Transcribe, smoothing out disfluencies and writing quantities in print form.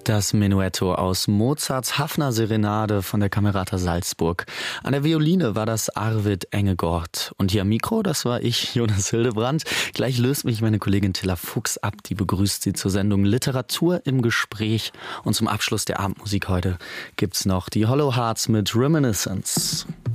Das Menuetto aus Mozarts Hafner Serenade von der Camerata Salzburg. An der Violine war das Arvid Engegord. Und hier am Mikro, das war ich, Jonas Hildebrand. Gleich löst mich meine Kollegin Tilla Fuchs ab. Die begrüßt Sie zur Sendung Literatur im Gespräch. Und zum Abschluss der Abendmusik heute gibt's noch die Hollow Hearts mit Reminiscence.